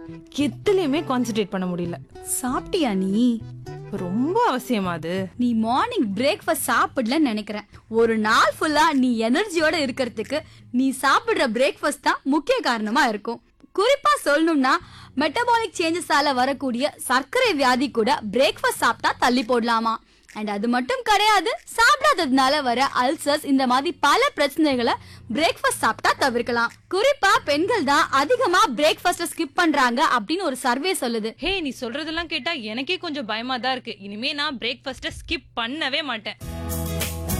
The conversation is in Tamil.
எதுலயுமே கான்சென்ட்ரேட் பண்ண முடியல. சாப்பிட்டியா நீ? ரொம்ப அவசியமா அது? நீ மார்னிங் பிரேக்ஃபாஸ்ட் சாப்பிடலன்னு நினைக்கிறேன். ஒரு நாள் ஃபுல்லா நீ எனர்ஜியோட இருக்கிறதுக்கு நீ சாப்பிடுற பிரேக்ஃபாஸ்ட் தான் முக்கிய காரணமா இருக்கும். குறிப்பா சொல்லணும்னா மெட்டபாலிக் சேஞ்சஸால வரக்கூடிய சர்க்கரை வியாதி கூட பிரேக்ஃபாஸ்ட் சாப்பிட்டா தள்ளி போடலாமா. அண்ட் அது மட்டும் கிடையாது, சாப்பிடாததுனால வர அல்சர்ஸ் இந்த மாதிரி பல பிரச்சனைகளை பிரேக்ஃபாஸ்ட் சாப்பிட்டா தவிர்க்கலாம். குறிப்பா பெண்கள் தான் அதிகமா பிரேக்ஃபாஸ்ட் ஸ்கிப் பண்றாங்க அப்படின்னு ஒரு சர்வே சொல்லுது. ஹே, நீ சொல்றதெல்லாம் கேட்டா எனக்கே கொஞ்சம் பயமா தான் இருக்கு. இனிமே நான் பிரேக்ஃபாஸ்ட ஸ்கிப் பண்ணவே மாட்டேன்.